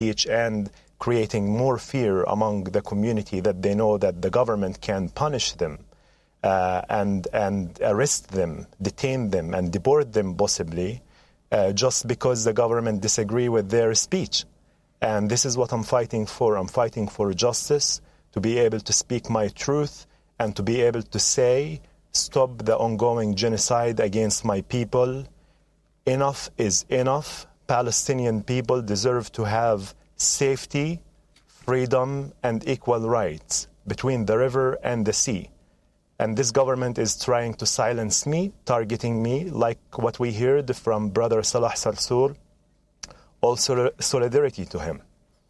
speech and creating more fear among the community that they know that the government can punish them and arrest them, detain them, and deport them possibly just because the government disagree with their speech. And this is what I'm fighting for. I'm fighting for justice, to be able to speak my truth and to be able to say, stop the ongoing genocide against my people. Enough is enough. Palestinian people deserve to have safety, freedom, and equal rights between the river and the sea. And this government is trying to silence me, targeting me, like what we heard from Brother Salah Sarsour. Also, solidarity to him.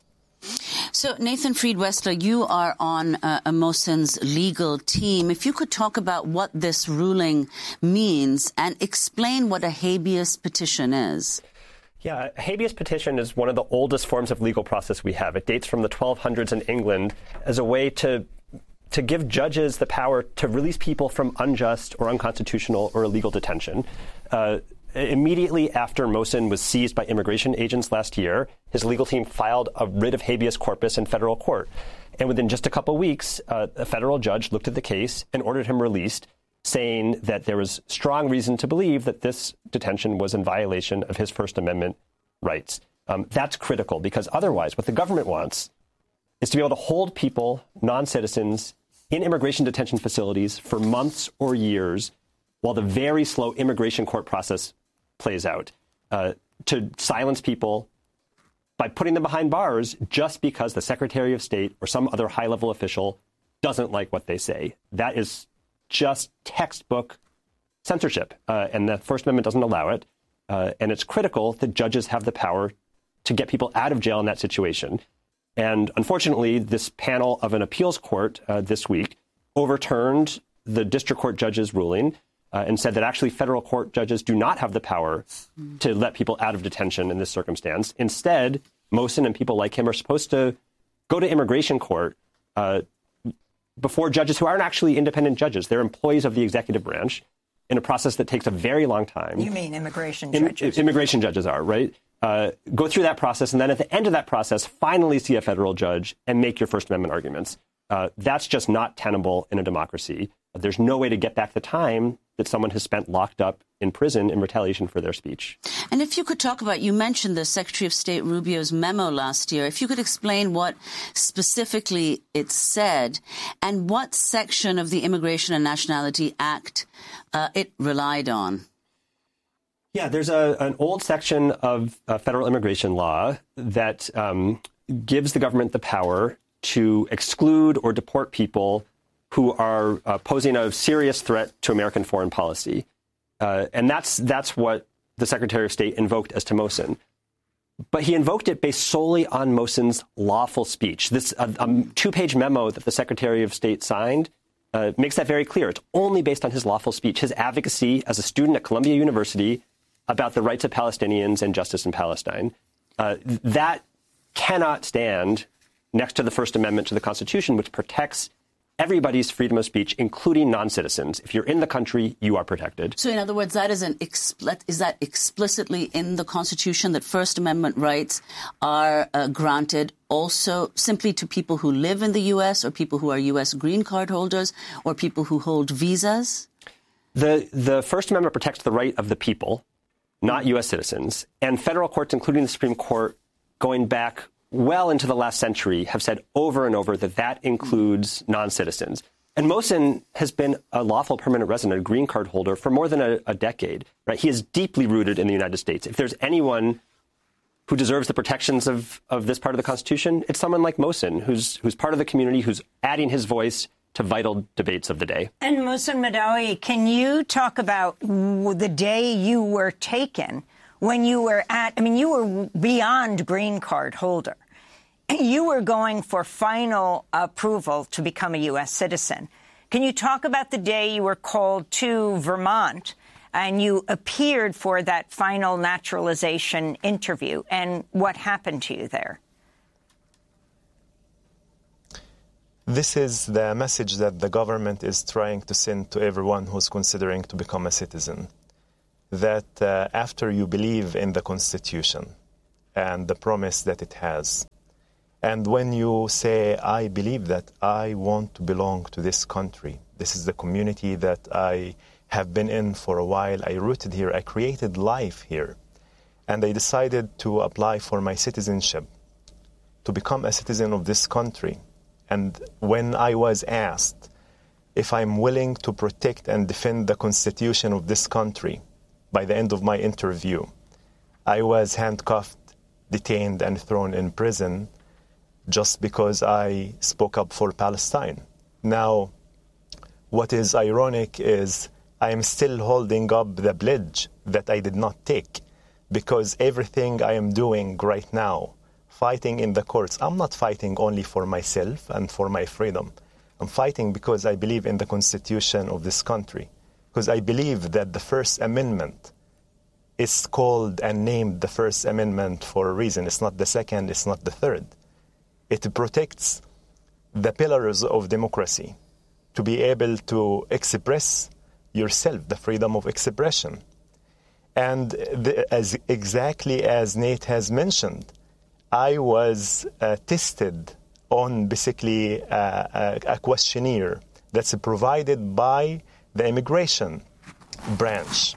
So, Nathan Fried-Wessler, you are on Mohsen's legal team. If you could talk about what this ruling means and explain what a habeas petition is. Yeah, a habeas petition is one of the oldest forms of legal process we have. It dates from the 1200s in England as a way to give judges the power to release people from unjust or unconstitutional or illegal detention. Immediately after Mohsen was seized by immigration agents last year, his legal team filed a writ of habeas corpus in federal court. And within just a couple weeks, a federal judge looked at the case and ordered him released, saying that there was strong reason to believe that this detention was in violation of his First Amendment rights. That's critical because otherwise what the government wants is to be able to hold people, non-citizens, in immigration detention facilities for months or years while the very slow immigration court process plays out, to silence people by putting them behind bars just because the Secretary of State or some other high-level official doesn't like what they say. That is just textbook censorship, and the First Amendment doesn't allow it. And it's critical that judges have the power to get people out of jail in that situation. And unfortunately, this panel of an appeals court this week overturned the district court judge's ruling and said that actually federal court judges do not have the power to let people out of detention in this circumstance. Instead, Mohsen and people like him are supposed to go to immigration court before judges who aren't actually independent judges. They're employees of the executive branch in a process that takes a very long time. You mean immigration judges? Immigration judges are, right? Go through that process, and then at the end of that process, finally see a federal judge and make your First Amendment arguments. That's just not tenable in a democracy. There's no way to get back the time that someone has spent locked up in prison in retaliation for their speech. And if you could talk about, you mentioned the Secretary of State Rubio's memo last year. If you could explain what specifically it said and what section of the Immigration and Nationality Act it relied on. Yeah, there's an old section of federal immigration law that gives the government the power to exclude or deport people who are posing a serious threat to American foreign policy. And that's what the Secretary of State invoked as to Mohsen. But he invoked it based solely on Mohsen's lawful speech. This two-page memo that the Secretary of State signed makes that very clear. It's only based on his lawful speech, his advocacy as a student at Columbia University about the rights of Palestinians and justice in Palestine. That cannot stand next to the First Amendment to the Constitution, which protects everybody's freedom of speech, including non-citizens. If you're in the country, you are protected. So in other words, that is that explicitly in the Constitution that First Amendment rights are granted also simply to people who live in the U.S. or people who are U.S. green card holders or people who hold visas? The First Amendment protects the right of the people, not U.S. citizens. And federal courts, including the Supreme Court, going back well into the last century, have said over and over that that includes non-citizens. And Mohsen has been a lawful permanent resident, a green card holder, for more than a decade. Right? He is deeply rooted in the United States. If there's anyone who deserves the protections of this part of the Constitution, it's someone like Mohsen, who's part of the community, who's adding his voice to vital debates of the day. And Mohsen Madawi, can you talk about the day you were taken when you were you were beyond green card holder. You were going for final approval to become a U.S. citizen. Can you talk about the day you were called to Vermont and you appeared for that final naturalization interview and what happened to you there? This is the message that the government is trying to send to everyone who's considering to become a citizen. That after you believe in the Constitution, and the promise that it has. And when you say, I believe that I want to belong to this country, this is the community that I have been in for a while, I rooted here, I created life here, and I decided to apply for my citizenship, to become a citizen of this country. And when I was asked if I'm willing to protect and defend the Constitution of this country, by the end of my interview, I was handcuffed, detained, and thrown in prison just because I spoke up for Palestine. Now, what is ironic is I am still holding up the pledge that I did not take, because everything I am doing right now, fighting in the courts, I'm not fighting only for myself and for my freedom. I'm fighting because I believe in the Constitution of this country, because I believe that the First Amendment is called and named the First Amendment for a reason. It's not the second, it's not the third. It protects the pillars of democracy, to be able to express yourself, the freedom of expression. And exactly as Nate has mentioned, I was tested on basically a questionnaire that's provided by the immigration branch.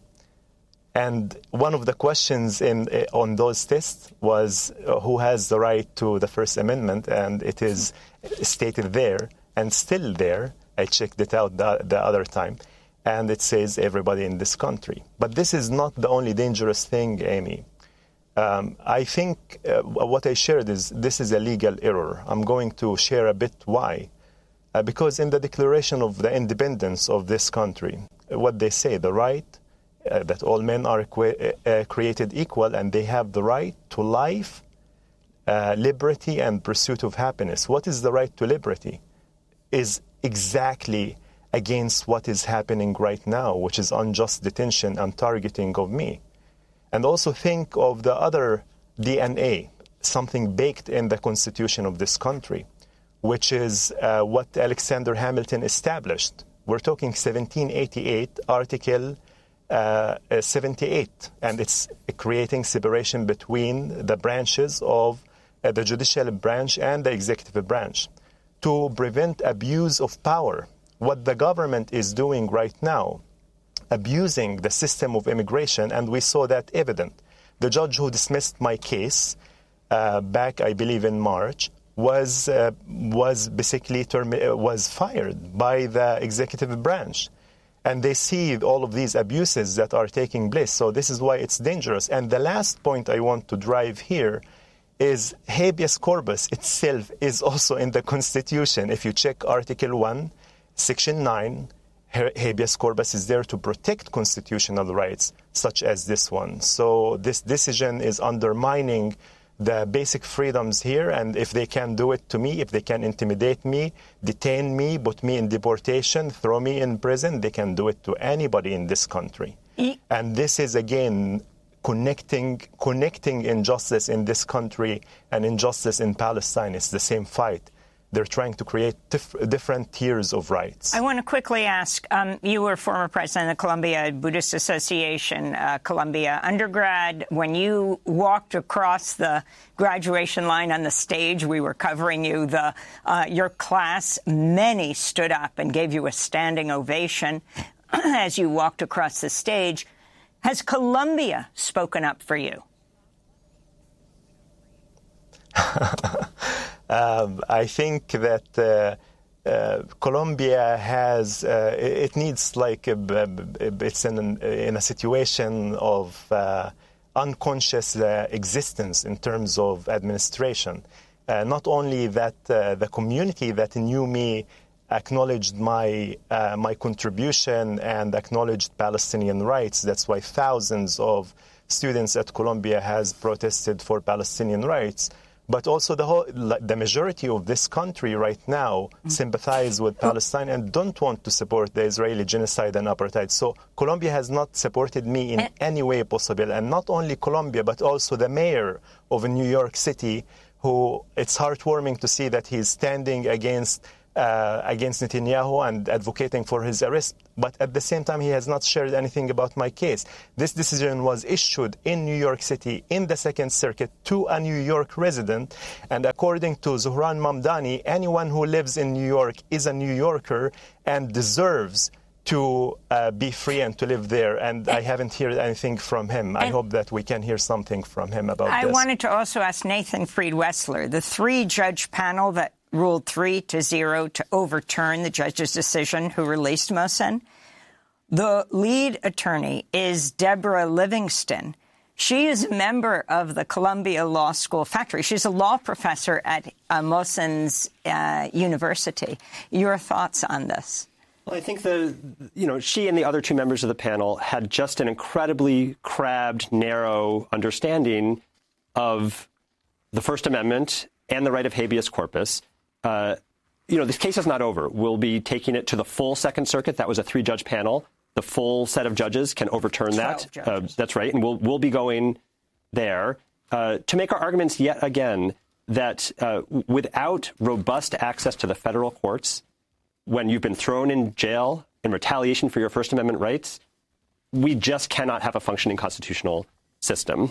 And one of the questions on those tests was who has the right to the First Amendment, and it is stated there, and still there. I checked it out the other time, and it says everybody in this country. But this is not the only dangerous thing, Amy. I think what I shared is this is a legal error. I'm going to share a bit why. Because in the Declaration of the Independence of this country, what they say, the right that all men are created equal and they have the right to life, liberty, and pursuit of happiness. What is the right to liberty? Is exactly against what is happening right now, which is unjust detention and targeting of me. And also think of the other DNA, something baked in the Constitution of this country, which is what Alexander Hamilton established. We're talking 1788, Article 78, and it's creating separation between the branches of the judicial branch and the executive branch to prevent abuse of power. What the government is doing right now, abusing the system of immigration, and we saw that evident. The judge who dismissed my case back, I believe, in March, was basically was fired by the executive branch. And they see all of these abuses that are taking place. So this is why it's dangerous. And the last point I want to drive here is habeas corpus itself is also in the Constitution. If you check Article 1, Section 9, habeas corpus is there to protect constitutional rights, such as this one. So this decision is undermining the basic freedoms here, and if they can do it to me, if they can intimidate me, detain me, put me in deportation, throw me in prison, they can do it to anybody in this country. And this is, again, connecting injustice in this country and injustice in Palestine. It's the same fight. They're trying to create different tiers of rights. I want to quickly ask, you were former president of Columbia Buddhist Association, Columbia undergrad. When you walked across the graduation line on the stage, we were covering you, your class, many stood up and gave you a standing ovation as you walked across the stage. Has Columbia spoken up for you? I think that Colombia has, it needs like, it's in a situation of unconscious existence in terms of administration. Not only that the community that knew me acknowledged my contribution and acknowledged Palestinian rights. That's why thousands of students at Columbia has protested for Palestinian rights. But also the majority of this country right now sympathize with Palestine and don't want to support the Israeli genocide and apartheid. So Colombia has not supported me in any way possible. And not only Colombia, but also the mayor of New York City, who it's heartwarming to see that he's standing against against Netanyahu and advocating for his arrest. But at the same time, he has not shared anything about my case. This decision was issued in New York City in the Second Circuit to a New York resident. And according to Zohran Mamdani, anyone who lives in New York is a New Yorker and deserves to be free and to live there. And I haven't heard anything from him. I hope that we can hear something from him about this. I wanted to also ask Nathan Fried-Wessler, the three-judge panel that ruled 3-0 to overturn the judge's decision who released Mohsen. The lead attorney is Deborah Livingston. She is a member of the Columbia Law School faculty. She's a law professor at Mohsen's university. Your thoughts on this? Well, I think she and the other two members of the panel had just an incredibly crabbed, narrow understanding of the First Amendment and the right of habeas corpus. This case is not over. We'll be taking it to the full Second Circuit. That was a three-judge panel. The full set of judges can overturn that. That's right. And we'll be going there to make our arguments yet again that without robust access to the federal courts, when you've been thrown in jail in retaliation for your First Amendment rights, we just cannot have a functioning constitutional system.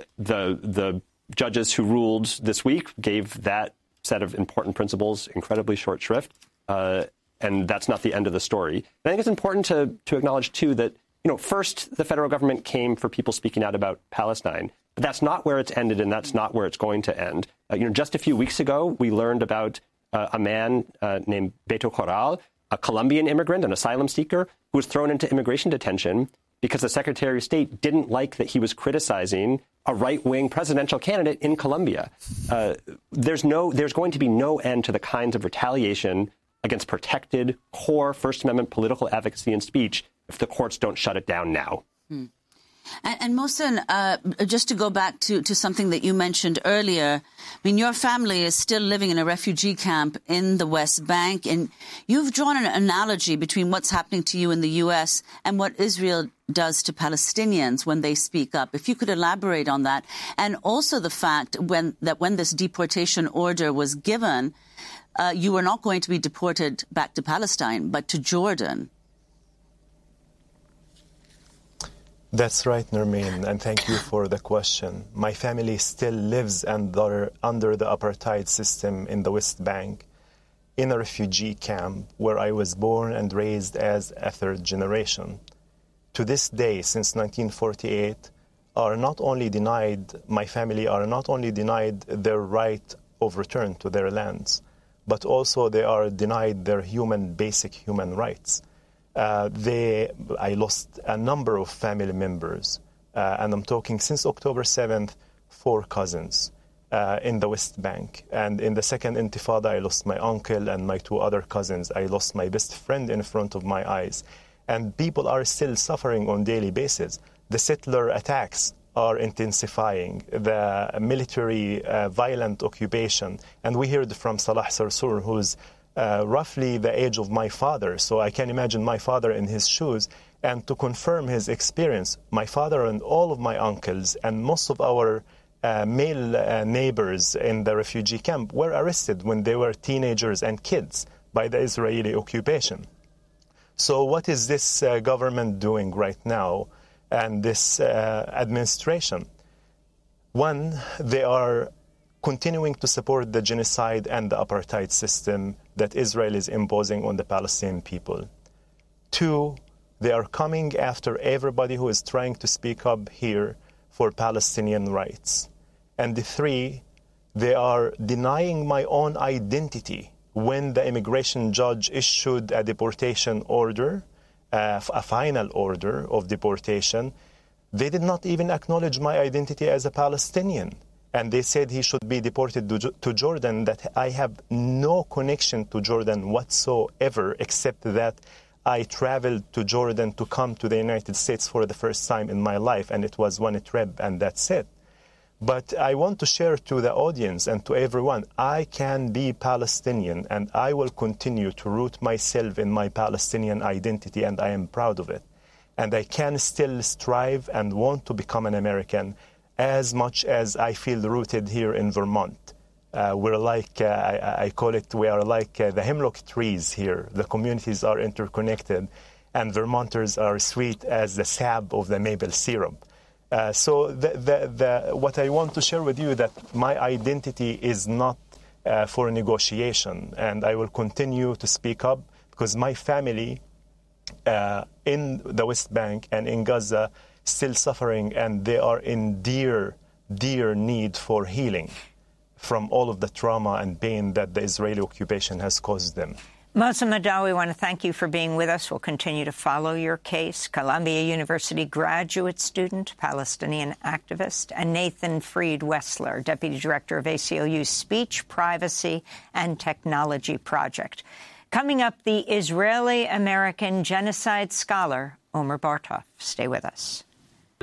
The judges who ruled this week gave that set of important principles incredibly short shrift, and that's not the end of the story. And I think it's important to acknowledge, too, that, first the federal government came for people speaking out about Palestine, but that's not where it's ended, and that's not where it's going to end. Just a few weeks ago, we learned about a man named Beto Corral, a Colombian immigrant, an asylum seeker, who was thrown into immigration detention because the Secretary of State didn't like that he was criticizing a right-wing presidential candidate in Colombia. There's going to be no end to the kinds of retaliation against protected core First Amendment political advocacy and speech if the courts don't shut it down now. And Mohsen, just to go back to something that you mentioned earlier, your family is still living in a refugee camp in the West Bank, and you've drawn an analogy between what's happening to you in the U.S. and what Israel does to Palestinians when they speak up. If you could elaborate on that, and also the fact when this deportation order was given, you were not going to be deported back to Palestine, but to Jordan. That's right, Nermeen, and thank you for the question. My family still lives under the apartheid system in the West Bank, in a refugee camp where I was born and raised as a third generation. To this day, since 1948, my family are not only denied their right of return to their lands, but also they are denied their basic human rights. I lost a number of family members, and I'm talking since October 7th, 4 cousins in the West Bank. And in the second Intifada, I lost my uncle and my 2 other cousins. I lost my best friend in front of my eyes. And people are still suffering on a daily basis. The settler attacks are intensifying, the military violent occupation. And we heard from Salah Sarsour, who's roughly the age of my father. So I can imagine my father in his shoes. And to confirm his experience, my father and all of my uncles and most of our male neighbors in the refugee camp were arrested when they were teenagers and kids by the Israeli occupation. So what is this government doing right now and this administration? One, they are continuing to support the genocide and the apartheid system that Israel is imposing on the Palestinian people. 2, they are coming after everybody who is trying to speak up here for Palestinian rights. And 3, they are denying my own identity when the immigration judge issued a deportation order, a final order of deportation. They did not even acknowledge my identity as a Palestinian. And they said he should be deported to Jordan, that I have no connection to Jordan whatsoever, except that I traveled to Jordan to come to the United States for the first time in my life, and it was one trip, and that's it. But I want to share to the audience and to everyone, I can be Palestinian, and I will continue to root myself in my Palestinian identity, and I am proud of it. And I can still strive and want to become an American as much as I feel rooted here in Vermont. We're like, I call it, we are like the hemlock trees here. The communities are interconnected, and Vermonters are sweet as the sap of the maple syrup. So what I want to share with you that my identity is not for negotiation, and I will continue to speak up because my family in the West Bank and in Gaza still suffering, and they are in dear need for healing from all of the trauma and pain that the Israeli occupation has caused them. Mohsen Madawi, we want to thank you for being with us. We'll continue to follow your case. Columbia University graduate student, Palestinian activist, and Nathan Freed Wessler, Deputy Director of ACLU's Speech, Privacy, and Technology Project. Coming up, the Israeli-American genocide scholar, Omer Bartov. Stay with us.